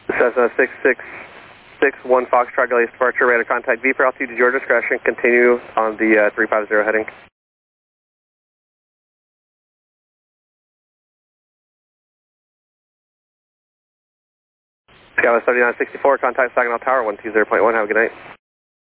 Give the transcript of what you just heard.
Cessna 6661 Foxtrot, Gullies departure, radar contact V for altitude at your discretion. Continue on the 350 heading. Skywest 3964, contact Saginaw Tower 120.1, have a good night.